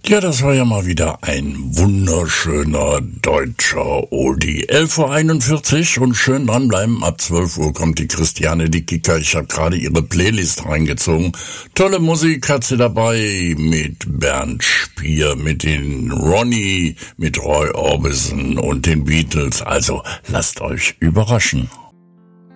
Ja, das war ja mal wieder ein wunderschöner deutscher Oldie. 11:41 Uhr und schön dranbleiben. Ab 12 Uhr kommt die Christiane die Kicker. Ich habe gerade ihre Playlist reingezogen. Tolle Musik hat sie dabei mit Bernd Spier, mit den Ronnie, mit Roy Orbison und den Beatles. Also lasst euch überraschen.